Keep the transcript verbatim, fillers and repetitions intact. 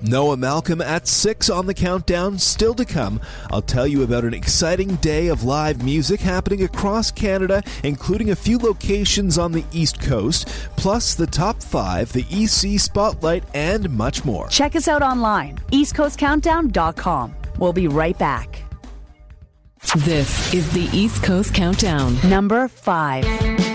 Noah Malcolm at six on the countdown. Still to come, I'll tell you about an exciting day of live music happening across Canada, including a few locations on the East Coast, plus the top five, the E C Spotlight, and much more. Check us out online, east coast countdown dot com. We'll be right back. This is the East Coast Countdown. Number five.